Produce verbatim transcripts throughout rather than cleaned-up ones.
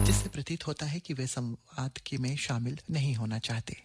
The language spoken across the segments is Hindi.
जिससे प्रतीत होता है कि वे संवाद के में शामिल नहीं होना चाहते।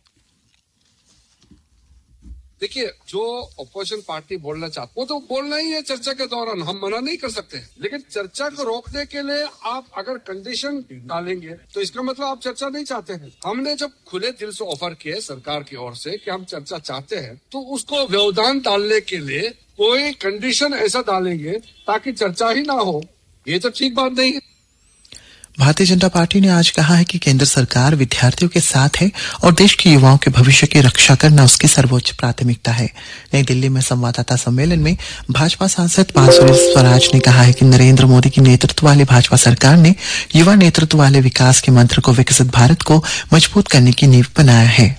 देखिए, जो अपोजिशन पार्टी बोलना चाहती वो तो बोलना ही है चर्चा के दौरान, हम मना नहीं कर सकते। लेकिन चर्चा को रोकने के लिए आप अगर कंडीशन डालेंगे तो इसका मतलब आप चर्चा नहीं चाहते हैं। हमने जब खुले दिल से ऑफर किए सरकार की ओर से कि हम चर्चा चाहते हैं, तो उसको व्यवधान डालने के लिए कोई कंडीशन ऐसा डालेंगे ताकि चर्चा ही ना हो, ये तो ठीक बात नहीं है। भारतीय जनता पार्टी ने आज कहा है कि केंद्र सरकार विद्यार्थियों के साथ है और देश के युवाओं के भविष्य की रक्षा करना उसकी सर्वोच्च प्राथमिकता है। नई दिल्ली में संवाददाता सम्मेलन में भाजपा सांसद पांसुरी स्वराज ने कहा है कि नरेंद्र मोदी की नेतृत्व वाली भाजपा सरकार ने युवा नेतृत्व वाले विकास के मंत्र को विकसित भारत को मजबूत करने की नींव बनाया है।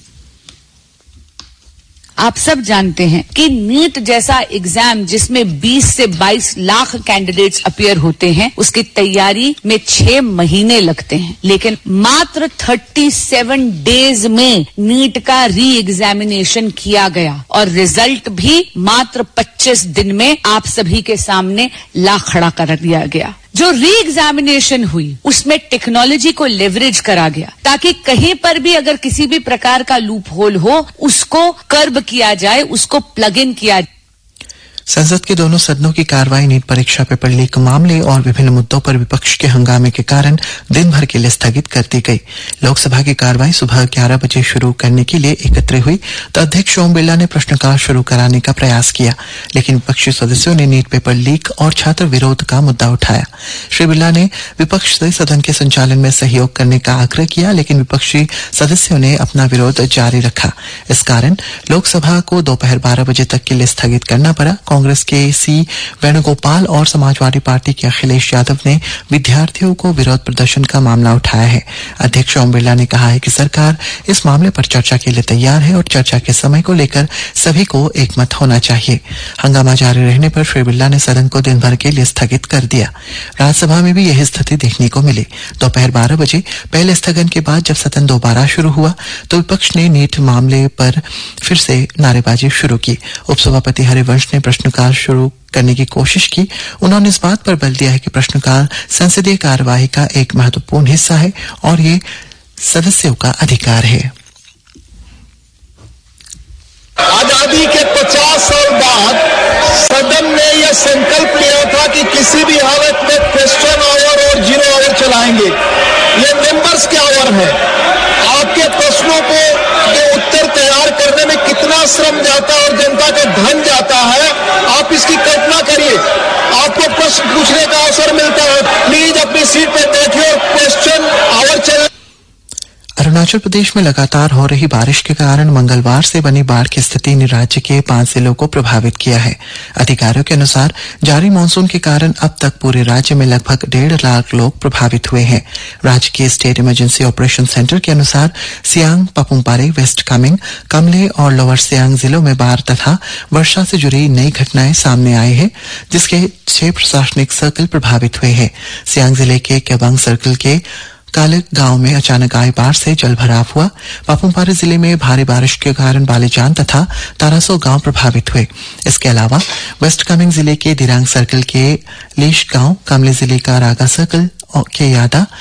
आप सब जानते हैं कि नीट जैसा एग्जाम जिसमें बीस से बाईस लाख कैंडिडेट्स अपीयर होते हैं, उसकी तैयारी में छह महीने लगते हैं, लेकिन मात्र सैंतीस डेज में नीट का री एग्जामिनेशन किया गया और रिजल्ट भी मात्र पच्चीस दिन में आप सभी के सामने ला खड़ा कर दिया गया। जो री एग्जामिनेशन हुई उसमें टेक्नोलॉजी को लेवरेज करा गया ताकि कहीं पर भी अगर किसी भी प्रकार का लूप होल हो उसको कर्ब किया जाए, उसको प्लग इन किया जाए। संसद के दोनों सदनों की कार्रवाई नीट परीक्षा पेपर लीक मामले और विभिन्न मुद्दों पर विपक्ष के हंगामे के कारण दिन भर के लिए स्थगित कर दी गई। लोकसभा की कार्रवाई सुबह ग्यारह बजे शुरू करने के लिए एकत्र हुई तो अध्यक्ष ओम बिरला ने प्रश्नकाल शुरू कराने का प्रयास किया, लेकिन विपक्षी सदस्यों ने नीट पेपर लीक और छात्र विरोध का मुद्दा उठाया। श्री बिरला ने विपक्ष से सदन के संचालन में सहयोग करने का आग्रह किया, लेकिन विपक्षी सदस्यों ने अपना विरोध जारी रखा। इस कारण लोकसभा को दोपहर बारह बजे तक के लिए स्थगित करना पड़ा। कांग्रेस के सी वेणुगोपाल और समाजवादी पार्टी के अखिलेश यादव ने विद्यार्थियों को विरोध प्रदर्शन का मामला उठाया है। अध्यक्ष ओम बिरला ने कहा है कि सरकार इस मामले पर चर्चा के लिए तैयार है और चर्चा के समय को लेकर सभी को एकमत होना चाहिए। हंगामा जारी रहने पर श्री बिरला ने सदन को दिन भर के लिए स्थगित कर दिया। राज्यसभा में भी यही स्थिति देखने को मिली। दोपहर बारह बजे पहले स्थगन के बाद जब सदन दोबारा शुरू हुआ तो विपक्ष ने नीट मामले पर फिर से नारेबाजी शुरू की। उपसभापति हरिवंश ने प्रश्नकाल शुरू करने की कोशिश की। उन्होंने इस बात पर बल दिया है कि प्रश्नकाल संसदीय कार्यवाही का एक महत्वपूर्ण हिस्सा है और ये सदस्यों का अधिकार है। आजादी के पचास साल बाद सदन ने यह संकल्प लिया था कि किसी भी हालत में क्वेश्चन आवर और जीरो आवर चलाएंगे। ये मेंबर्स के आवर है। आपके प्रश्नों को के उत्तर तैयार करने में कितना श्रम जाता है और जनता का धन जाता है, आप इसकी कल्पना करिए। आपको प्रश्न पूछने का अवसर मिलता है, प्लीज अपनी सीट पर बैठिए और क्वेश्चन आवर चले। अरुणाचल प्रदेश में लगातार हो रही बारिश के कारण मंगलवार से बनी बाढ़ की स्थिति ने राज्य के पांच जिलों को प्रभावित किया है। अधिकारियों के अनुसार जारी मानसून के कारण अब तक पूरे राज्य में लगभग डेढ़ लाख लोग प्रभावित हुए हैं। राज्य के स्टेट इमरजेंसी ऑपरेशन सेंटर के अनुसार सियांग, पापुमपारे, वेस्ट कामेंग, कमले और लोअर सियांग जिलों में बाढ़ तथा वर्षा से जुड़ी नई घटनाएं सामने आई है, जिसके छह प्रशासनिक सर्कल प्रभावित हुए हैं। सियांग जिले के केबांग सर्कल के काले गांव में अचानक आए बाढ़ से जल भराव हुआ। पापुमपारे जिले में भारी बारिश के कारण बालीजान तथा तारासो गांव प्रभावित हुए। इसके अलावा वेस्ट कामेंग जिले के दिरांग सर्कल के लीश गांव, कमले जिले का रागा सर्कल के यादा,